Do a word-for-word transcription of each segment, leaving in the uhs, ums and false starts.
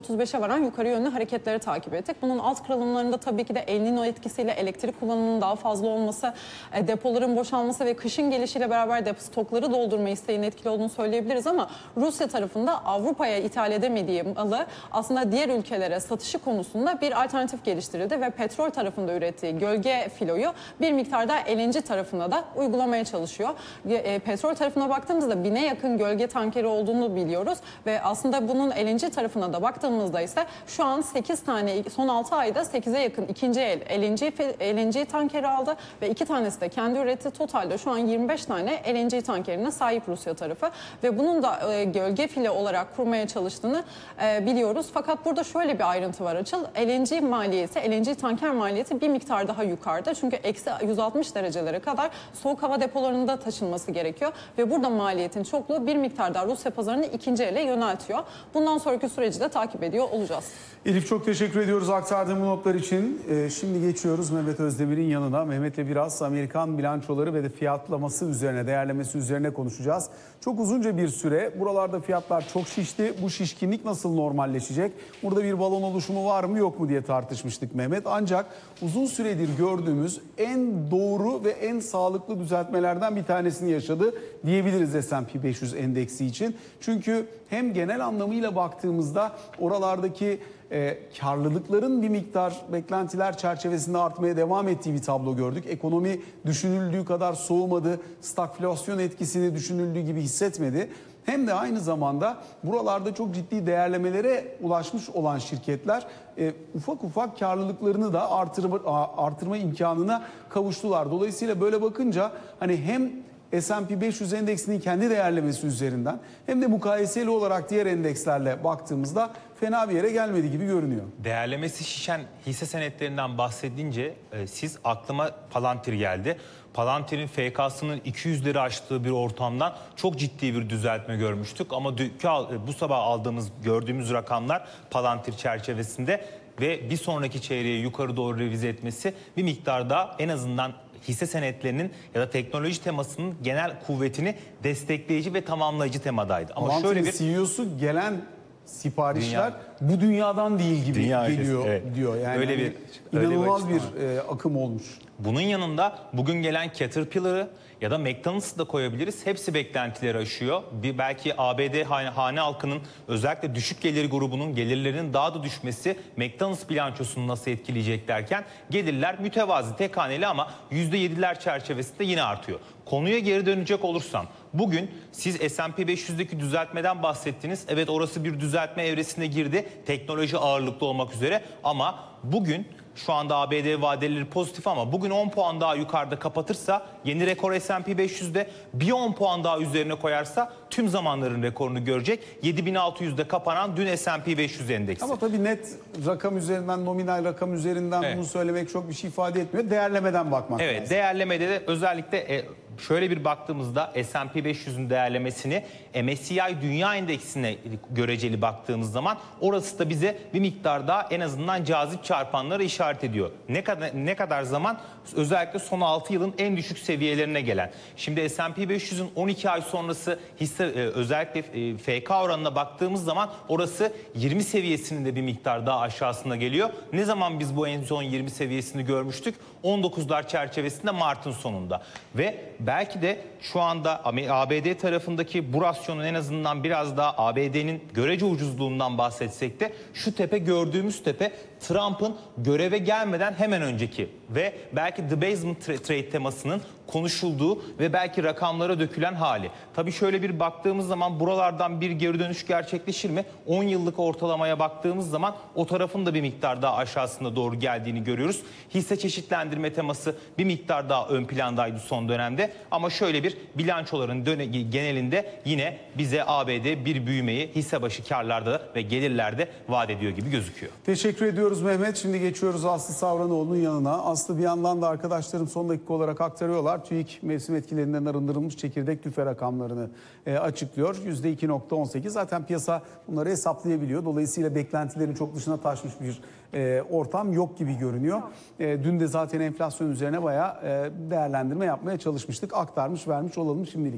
otuz beşe varan yukarı yönlü hareketleri takip ettik. Bunun alt kırılımlarında tabii ki de El Niño etkisiyle elektrik kullanımının daha fazla olması, depoların boşalması ve kışın gelişiyle beraber depo stokları doldurma isteğinin etkili olduğunu söyleyebiliriz ama Rusya tarafında Avrupa'ya ithal edemediği malı aslında diğer ülkelere satışı konusunda bir alternatif geliştirildi ve petrol tarafında ürettiği gölge filoyu bir miktarda L N G tarafına da uygulamaya çalışıyor. Petrol tarafına baktığımızda bine yakın gölge tankeri olduğunu biliyoruz ve aslında bunun L N G tarafına da baktığımızda ise şu an sekiz tane, son altı ayda sekize yakın ikinci el L N G, L N G tankeri aldı ve iki tanesi de kendi üretti. Totalde şu an yirmi beş tane L N G tankerine sahip Rusya tarafı ve bunun da e, gölge file olarak kurmaya çalıştığını e, biliyoruz. Fakat burada şöyle bir ayrıntı var Açıl. L N G maliyeti, L N G tanker maliyeti bir miktar daha yukarıda. Çünkü eksi yüz altmış derecelere kadar soğuk hava depolarında taşınması gerekiyor ve burada maliyetin çokluğu bir miktar daha Rusya pazarını ikinci ele yöneltiyor. Bundan sonraki süreci de takip ediyor olacağız. Elif, çok teşekkür ediyoruz aktardığım bu notlar için. Ee, şimdi geçiyoruz Mehmet Özdemir'in yanına. Mehmet'le biraz Amerikan bilançoları ve de fiyatlaması üzerine, değerlemesi üzerine konuşacağız. Çok uzunca bir süre buralarda fiyatlar çok şişti. Bu şişkinlik nasıl normalleşecek? Burada bir balon oluşumu var mı yok mu diye tartışmıştık Mehmet. Ancak uzun süredir gördüğümüz en doğru ve en sağlıklı düzeltmelerden bir tanesini yaşadı diyebiliriz S and P beş yüz endeksi için. Çünkü hem genel anlamıyla baktığımızda oralardaki e, karlılıkların bir miktar beklentiler çerçevesinde artmaya devam ettiği bir tablo gördük. Ekonomi düşünüldüğü kadar soğumadı, stagflasyon etkisini düşünüldüğü gibi hissetmedi. Hem de aynı zamanda buralarda çok ciddi değerlemelere ulaşmış olan şirketler e, ufak ufak karlılıklarını da artırma, artırma imkanına kavuştular. Dolayısıyla böyle bakınca hani hem S and P beş yüz endeksinin kendi değerlemesi üzerinden hem de mukayeseli olarak diğer endekslerle baktığımızda fena bir yere gelmedi gibi görünüyor. Değerlemesi şişen hisse senetlerinden bahsedince e, siz aklıma Palantir geldi. Palantir'in F K'sının iki yüzleri aştığı bir ortamdan çok ciddi bir düzeltme görmüştük. Ama bu sabah aldığımız, gördüğümüz rakamlar Palantir çerçevesinde ve bir sonraki çeyreğe yukarı doğru revize etmesi bir miktar daha en azından hisse senetlerinin ya da teknoloji temasının genel kuvvetini destekleyici ve tamamlayıcı temadaydı. Ama Palantir'in şöyle bir C E O'su gelen siparişler Dünya, bu dünyadan değil gibi dünya geliyor evet. diyor. Yani öyle bir hani inanılmaz öyle bir, bir e, akım olmuş. Bunun yanında bugün gelen Caterpillar'ı ya da McDonald's'ı da koyabiliriz. Hepsi beklentileri aşıyor. Bir belki A B D hane, hane halkının özellikle düşük gelir grubunun gelirlerinin daha da düşmesi McDonald's bilançosunu nasıl etkileyecek derken gelirler mütevazi, tek haneli ama yüzde yediler çerçevesinde yine artıyor. Konuya geri dönecek olursam bugün siz S and P beş yüzdeki düzeltmeden bahsettiniz. Evet, orası bir düzeltme evresine girdi. Teknoloji ağırlıklı olmak üzere ama bugün şu anda A B D vadeleri pozitif ama bugün on puan daha yukarıda kapatırsa yeni rekor S and P beş yüzde, bir on puan daha üzerine koyarsa tüm zamanların rekorunu görecek. yedi bin altı yüzde kapanan dün S and P beş yüz endeksi. Ama tabii net rakam üzerinden, nominal rakam üzerinden evet. bunu söylemek çok bir şey ifade etmiyor. Değerlemeden bakmak evet, lazım. Evet, değerlemede de özellikle şöyle bir baktığımızda S and P beş yüzün değerlemesini M S C I Dünya Endeksine göreceli baktığımız zaman orası da bize bir miktar daha en azından cazip çarpanları işaret ediyor. Ne kadar ne kadar zaman? Özellikle son altı yılın en düşük seviyelerine gelen. Şimdi S and P beş yüzün on iki ay sonrası hisse özellikle F K oranına baktığımız zaman orası yirmi seviyesinin de bir miktar daha aşağısına geliyor. Ne zaman biz bu en son yirmi seviyesini görmüştük? on dokuzlar çerçevesinde Mart'ın sonunda. Ve belki de şu anda A B D tarafındaki bu rasyonun en azından biraz daha A B D'nin görece ucuzluğundan bahsetsek de şu tepe, gördüğümüz tepe Trump'ın göreve gelmeden hemen önceki ve belki The Basement Trade temasının konuşulduğu ve belki rakamlara dökülen hali. Tabii şöyle bir baktığımız zaman buralardan bir geri dönüş gerçekleşir mi? on yıllık ortalamaya baktığımız zaman o tarafın da bir miktar daha aşağısına doğru geldiğini görüyoruz. Hisse çeşitlendirme teması bir miktar daha ön plandaydı son dönemde. Ama şöyle bir bilançoların genelinde yine bize A B D bir büyümeyi hisse başı karlarda ve gelirlerde vaat ediyor gibi gözüküyor. Teşekkür ediyoruz Mehmet. Şimdi geçiyoruz Aslı Savranoğlu'nun yanına. Aslı, bir yandan da arkadaşlarım son dakika olarak aktarıyorlar. TÜİK mevsim etkilerinden arındırılmış çekirdek tüfe rakamlarını e, açıklıyor. yüzde iki nokta on sekiz. Zaten piyasa bunları hesaplayabiliyor. Dolayısıyla beklentilerin çok dışına taşmış bir e, ortam yok gibi görünüyor. E, dün de zaten enflasyon üzerine bayağı e, değerlendirme yapmaya çalışmıştık. Aktarmış vermiş olalım şimdilik.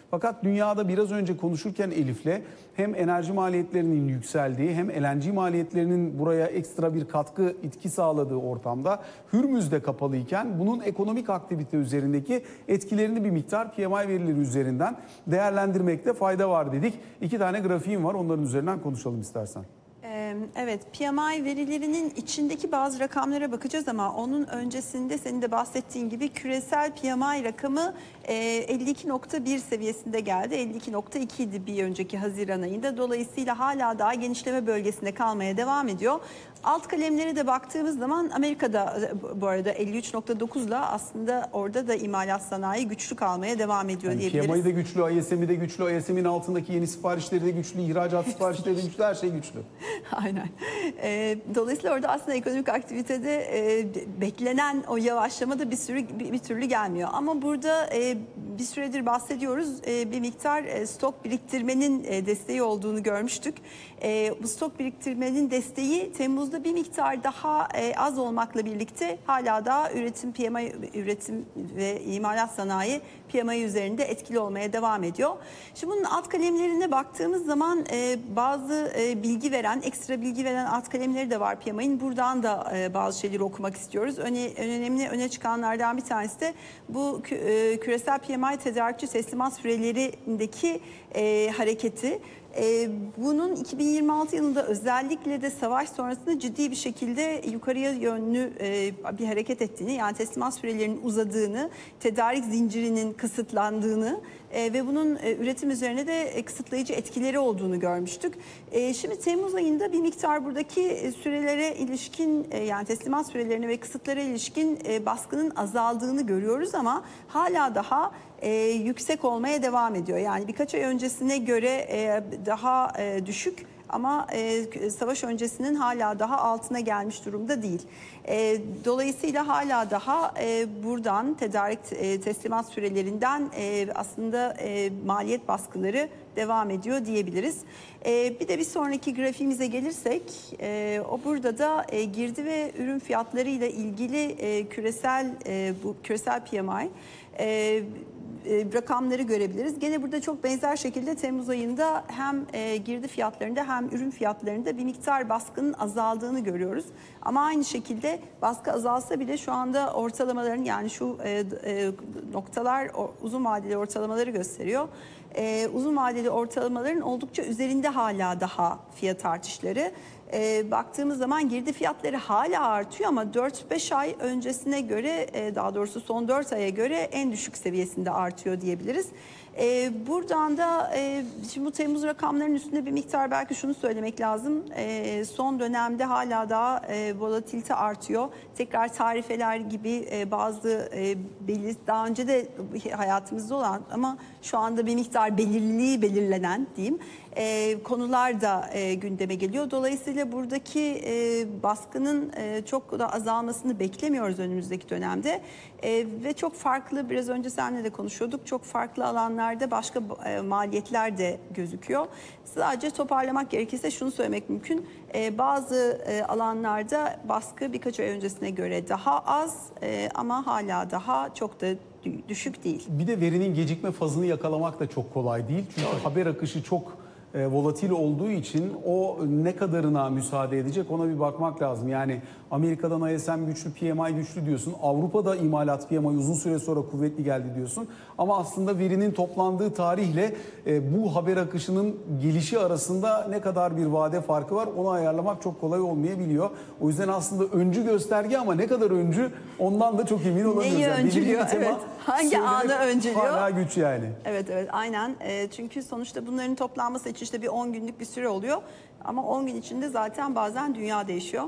Fakat dünyada biraz önce konuşurken Elif'le hem enerji maliyetlerinin yükseldiği hem L N G maliyetlerinin buraya ekstra bir katkı itki sağladığı ortamda Hürmüz'de kapalıyken bunun ekonomik aktivite üzerindeki etkilerini bir miktar P M I verileri üzerinden değerlendirmekte fayda var dedik. İki tane grafiğim var, onların üzerinden konuşalım istersen. Evet, P M I verilerinin içindeki bazı rakamlara bakacağız ama onun öncesinde senin de bahsettiğin gibi küresel P M I rakamı elli iki nokta bir seviyesinde geldi. elli iki nokta iki idi bir önceki Haziran ayında. Dolayısıyla hala daha genişleme bölgesinde kalmaya devam ediyor. Alt kalemlere de baktığımız zaman Amerika'da bu arada elli üç nokta dokuzla aslında orada da imalat sanayi güçlü kalmaya devam ediyor yani diyebiliriz. P M I de güçlü, I S M'i de güçlü, I S M'in altındaki yeni siparişleri de güçlü, ihracat siparişleri de güçlü, her şey güçlü. Aynen. E, dolayısıyla orada aslında ekonomik aktivitede e, beklenen o yavaşlama da bir sürü bir, bir türlü gelmiyor. Ama burada e, bir süredir bahsediyoruz. E, bir miktar e, stok biriktirmenin e, desteği olduğunu görmüştük. E, bu stok biriktirmenin desteği Temmuz'da bir miktar daha e, az olmakla birlikte hala daha üretim P M I üretim ve imalat sanayi P M I üzerinde etkili olmaya devam ediyor. Şimdi bunun alt kalemlerine baktığımız zaman e, bazı e, bilgi veren, ekstra bilgi veren alt kalemleri de var P M I'nin. Buradan da e, bazı şeyleri okumak istiyoruz. Öne, önemli öne çıkanlardan bir tanesi de bu e, küresel P M I tedarikçi teslimat sürelerindeki e, hareketi. Ee, bunun iki bin yirmi altı yılında özellikle de savaş sonrasında ciddi bir şekilde yukarıya yönlü e, bir hareket ettiğini, yani teslimat sürelerinin uzadığını, tedarik zincirinin kısıtlandığını e, ve bunun e, üretim üzerine de e, kısıtlayıcı etkileri olduğunu görmüştük. E, şimdi Temmuz ayında bir miktar buradaki e, sürelere ilişkin e, yani teslimat sürelerine ve kısıtlara ilişkin e, baskının azaldığını görüyoruz ama hala daha e, yüksek olmaya devam ediyor. Yani birkaç ay öncesine göre e, daha e, düşük ama e, savaş öncesinin hala daha altına gelmiş durumda değil. E, dolayısıyla hala daha e, buradan tedarik e, teslimat sürelerinden e, aslında e, maliyet baskıları devam ediyor diyebiliriz. E, bir de bir sonraki grafiğimize gelirsek e, o burada da e, girdi ve ürün fiyatları ile ilgili e, küresel e, bu küresel P M I e, rakamları görebiliriz. Gene burada çok benzer şekilde Temmuz ayında hem e, girdi fiyatlarında hem ürün fiyatlarında bir miktar baskının azaldığını görüyoruz. Ama aynı şekilde baskı azalsa bile şu anda ortalamaların, yani şu e, e, noktalar o, uzun vadeli ortalamaları gösteriyor. E, uzun vadeli ortalamaların oldukça üzerinde hala daha fiyat artışları. E, baktığımız zaman girdi fiyatları hala artıyor ama dört beş ay öncesine göre e, daha doğrusu son dört aya göre en düşük seviyesinde artıyor diyebiliriz. E, buradan da e, şimdi bu Temmuz rakamlarının üstünde bir miktar belki şunu söylemek lazım. E, son dönemde hala daha e, volatilite artıyor. Tekrar tarifeler gibi e, bazı e, belir, daha önce de hayatımızda olan ama şu anda bir miktar belirliliği belirlenen diyeyim e, konular da e, gündeme geliyor. Dolayısıyla buradaki e, baskının e, çok da azalmasını beklemiyoruz önümüzdeki dönemde. E, ve çok farklı, biraz önce seninle de konuşuyorduk, çok farklı alanlarda başka e, maliyetler de gözüküyor. Sadece toparlamak gerekirse şunu söylemek mümkün. E, bazı e, alanlarda baskı birkaç ay öncesine göre daha az e, ama hala daha çok da düşük değil. Bir de verinin gecikme fazını yakalamak da çok kolay değil. Çünkü Doğru. haber akışı çok e, volatil olduğu için o ne kadarına müsaade edecek ona bir bakmak lazım. Yani Amerika'dan I S M güçlü, P M I güçlü diyorsun. Avrupa'da imalat P M I uzun süre sonra kuvvetli geldi diyorsun. Ama aslında verinin toplandığı tarihle e, bu haber akışının gelişi arasında ne kadar bir vade farkı var onu ayarlamak çok kolay olmayabiliyor. O yüzden aslında öncü gösterge ama ne kadar öncü ondan da çok emin olamıyoruz. Neyi yani öncülüyor? Evet. Hangi anı öncülüyor? Hala güç yani. Evet evet aynen. E, çünkü sonuçta bunların toplanması için işte bir on günlük bir süre oluyor. Ama on gün içinde zaten bazen dünya değişiyor.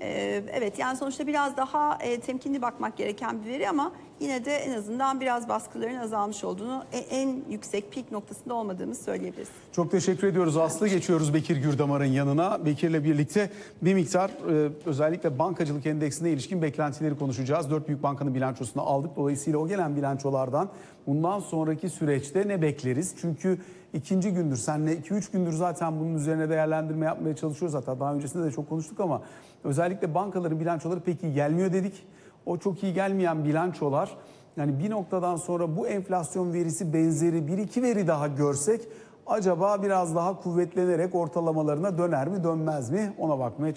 Evet, yani sonuçta biraz daha temkinli bakmak gereken bir veri ama yine de en azından biraz baskıların azalmış olduğunu, en yüksek pik noktasında olmadığımızı söyleyebiliriz. Çok teşekkür ediyoruz Aslı. Geçiyoruz Bekir Gürdamar'ın yanına. Bekir'le birlikte bir miktar özellikle bankacılık endeksine ilişkin beklentileri konuşacağız. Dört büyük bankanın bilançosunu aldık. Dolayısıyla o gelen bilançolardan bundan sonraki süreçte ne bekleriz? Çünkü ikinci gündür, seninle iki üç gündür zaten bunun üzerine değerlendirme yapmaya çalışıyoruz. Hatta daha öncesinde de çok konuştuk ama özellikle bankaların bilançoları pek iyi gelmiyor dedik. O çok iyi gelmeyen bilançolar Yani bir noktadan sonra bu enflasyon verisi benzeri bir iki veri daha görsek acaba biraz daha kuvvetlenerek ortalamalarına döner mi dönmez mi ona bakmaya